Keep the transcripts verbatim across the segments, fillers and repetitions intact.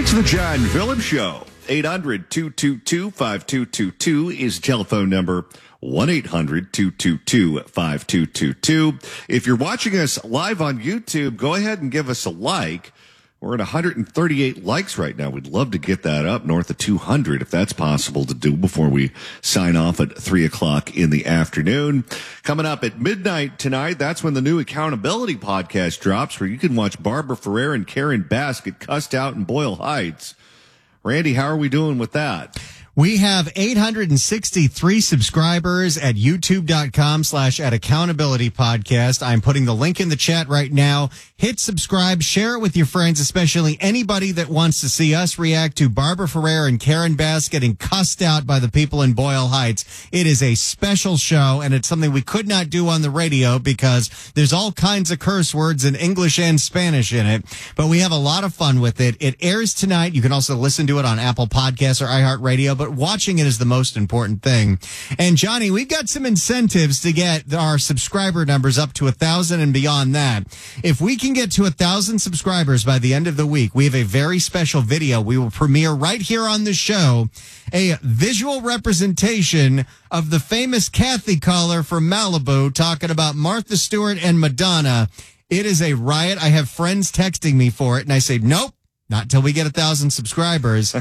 It's the John Phillips Show. eight hundred, two two two, five two two two is telephone number. one eight hundred, two two two, five two two two. If you're watching us live on YouTube, go ahead and give us a like. We're at one hundred thirty-eight likes right now. We'd love to get that up north of two hundred if that's possible to do before we sign off at three o'clock in the afternoon. Coming up at midnight tonight, that's when the new Accountability podcast drops, where you can watch Barbara Ferrer and Karen Bass get cussed out in Boyle Heights. Randy, how are we doing with that? We have eight hundred sixty-three subscribers at youtube.com slash at accountability podcast. I'm putting the link in the chat right now. Hit subscribe, share it with your friends, especially anybody that wants to see us react to Barbara Ferrer and Karen Bass getting cussed out by the people in Boyle Heights. It is a special show, and it's something we could not do on the radio because there's all kinds of curse words in English and Spanish in it, but we have a lot of fun with it. It airs tonight. You can also listen to it on Apple Podcasts or iHeartRadio, but watching it is the most important thing. And Johnny, we've got some incentives to get our subscriber numbers up to a thousand and beyond that. If we can get to a thousand subscribers by the end of the week, we have a very special video we will premiere right here on the show, a visual representation of the famous Kathy caller from Malibu talking about Martha Stewart and Madonna. It is a riot. I have friends texting me for it, and I say, nope. Not till we get a thousand subscribers.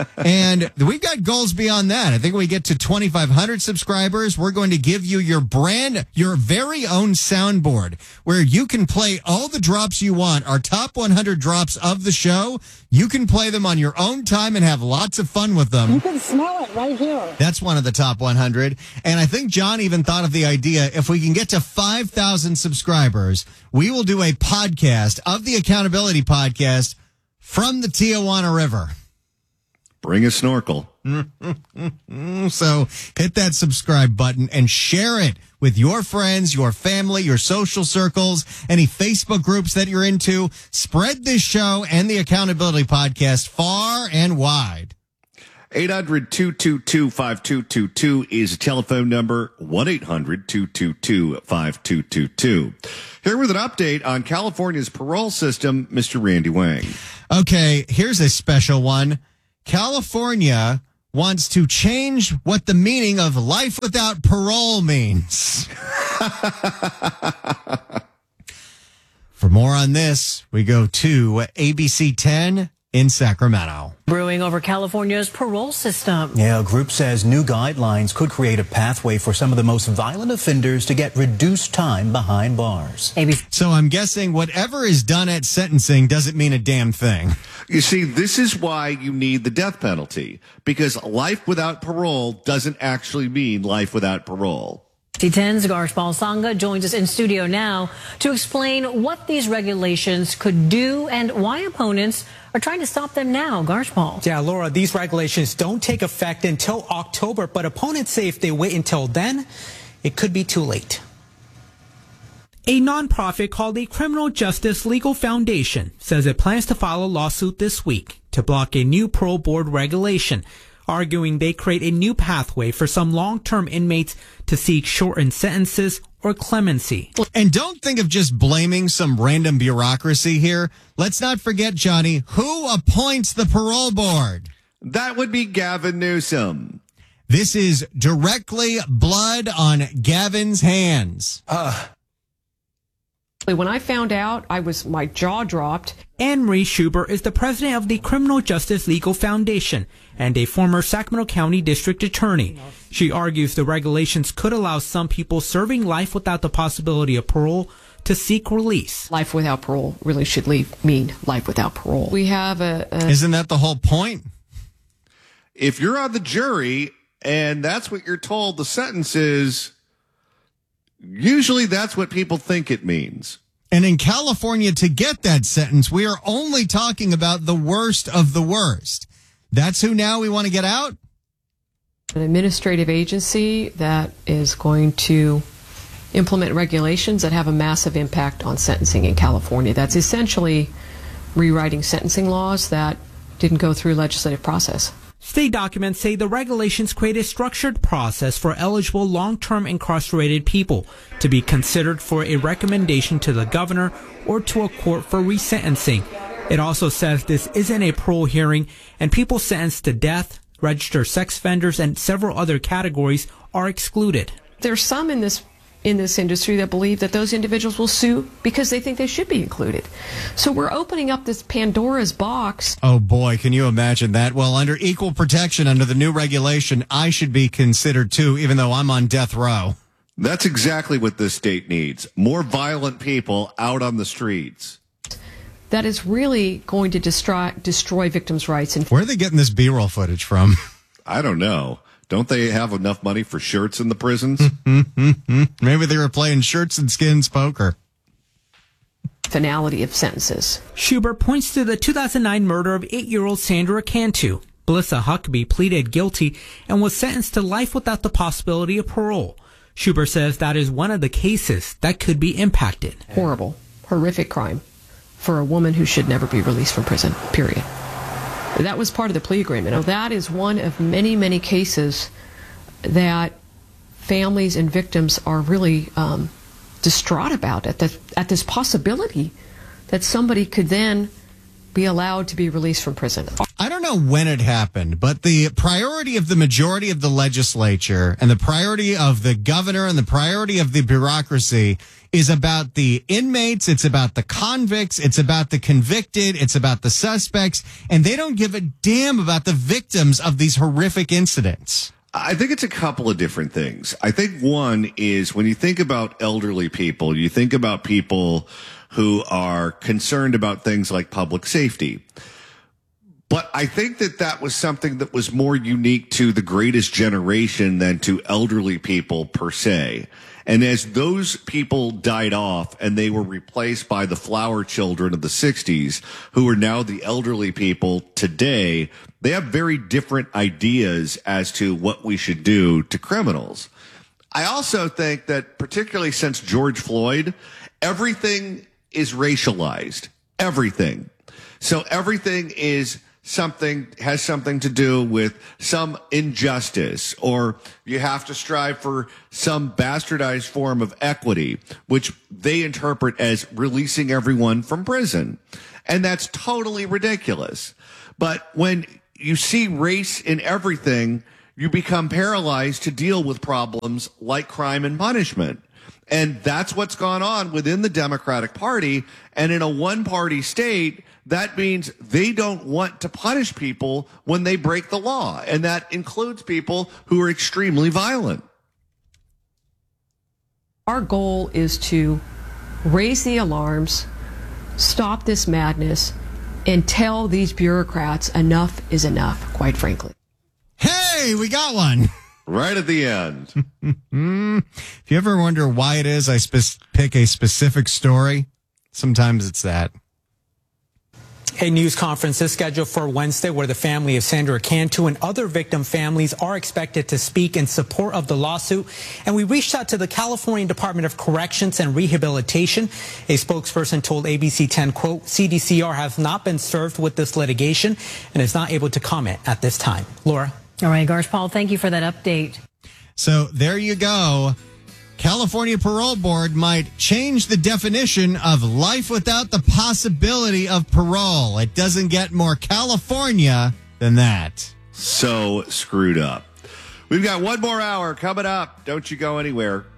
And we've got goals beyond that. I think when we get to twenty-five hundred subscribers, we're going to give you your brand, your very own soundboard where you can play all the drops you want. Our top one hundred drops of the show. You can play them on your own time and have lots of fun with them. You can smell it right here. That's one of the top one hundred. And I think John even thought of the idea, if we can get to five thousand subscribers, we will do a podcast of the Accountability Podcast from the Tijuana River. Bring a snorkel. So hit that subscribe button and share it with your friends, your family, your social circles, any Facebook groups that you're into. Spread this show and the Accountability Podcast far and wide. eight hundred, two two two, five two two two is a telephone number. one eight hundred, two two two, five two two two. Here with an update on California's parole system, Mister Randy Wang. Okay, here's a special one. California wants to change what the meaning of life without parole means. For more on this, we go to A B C ten in Sacramento. Brewing over California's parole system. Yeah, a group says new guidelines could create a pathway for some of the most violent offenders to get reduced time behind bars. A B C. So I'm guessing whatever is done at sentencing doesn't mean a damn thing. You see, this is why you need the death penalty, because life without parole doesn't actually mean life without parole. A B C ten's Garshpal Sangha joins us in studio now to explain what these regulations could do and why opponents are trying to stop them now. Garshpal. Yeah, Laura, these regulations don't take effect until October, but opponents say if they wait until then, it could be too late. A nonprofit called the Criminal Justice Legal Foundation says it plans to file a lawsuit this week to block a new parole board regulation, arguing they create a new pathway for some long-term inmates to seek shortened sentences or clemency. And don't think of just blaming some random bureaucracy here. Let's not forget, Johnny, who appoints the parole board? That would be Gavin Newsom. This is directly blood on Gavin's hands. Uh. When I found out, I was my jaw dropped. Anne Marie Schubert is the president of the Criminal Justice Legal Foundation and a former Sacramento County District Attorney. She argues the regulations could allow some people serving life without the possibility of parole to seek release. Life without parole really should leave, mean life without parole. We have a, a... Isn't that the whole point? If you're on the jury and that's what you're told the sentence is, usually that's what people think it means. And in California, to get that sentence, we are only talking about the worst of the worst. That's who now we want to get out? An administrative agency that is going to implement regulations that have a massive impact on sentencing in California. That's essentially rewriting sentencing laws that didn't go through legislative process. State documents say the regulations create a structured process for eligible long-term incarcerated people to be considered for a recommendation to the governor or to a court for resentencing. It also says this isn't a parole hearing, and people sentenced to death, registered sex offenders, and several other categories are excluded. There's some in this in this industry that believe that those individuals will sue because they think they should be included. So we're opening up this Pandora's box. Oh boy, can you imagine that? Well, under equal protection, under the new regulation, I should be considered too, even though I'm on death row. That's exactly what this state needs. More violent people out on the streets. That is really going to destroy, destroy victims' rights. And where are they getting this B-roll footage from? I don't know. Don't they have enough money for shirts in the prisons? Maybe they were playing shirts and skins poker. Finality of sentences. Schubert points to the two thousand nine murder of eight-year-old Sandra Cantu. Melissa Huckabee pleaded guilty and was sentenced to life without the possibility of parole. Schubert says that is one of the cases that could be impacted. Horrible, horrific crime for a woman who should never be released from prison, period. That was part of the plea agreement. Now, that is one of many, many cases that families and victims are really um, distraught about at, the, at this possibility that somebody could then be allowed to be released from prison. I don't know when it happened, but the priority of the majority of the legislature and the priority of the governor and the priority of the bureaucracy is about the inmates, it's about the convicts, it's about the convicted, it's about the suspects, and they don't give a damn about the victims of these horrific incidents. I think it's a couple of different things. I think one is when you think about elderly people, you think about people who are concerned about things like public safety. But I think that that was something that was more unique to the greatest generation than to elderly people per se. And as those people died off and they were replaced by the flower children of the sixties, who are now the elderly people today, they have very different ideas as to what we should do to criminals. I also think that particularly since George Floyd, everything is racialized. Everything. So everything is something, has something to do with some injustice, or you have to strive for some bastardized form of equity, which they interpret as releasing everyone from prison. And that's totally ridiculous. But when you see race in everything, you become paralyzed to deal with problems like crime and punishment. And that's what's gone on within the Democratic Party. And in a one-party state, that means they don't want to punish people when they break the law. And that includes people who are extremely violent. Our goal is to raise the alarms, stop this madness, and tell these bureaucrats enough is enough, quite frankly. Hey, we got one. Right at the end. If you ever wonder why it is I spe- pick a specific story, sometimes it's that. A news conference is scheduled for Wednesday where the family of Sandra Cantu and other victim families are expected to speak in support of the lawsuit. And we reached out to the California Department of Corrections and Rehabilitation. A spokesperson told A B C ten, quote, C D C R has not been served with this litigation and is not able to comment at this time. Laura. All right, Garsh-Paul, thank you for that update. So there you go. California Parole Board might change the definition of life without the possibility of parole. It doesn't get more California than that. So screwed up. We've got one more hour coming up. Don't you go anywhere.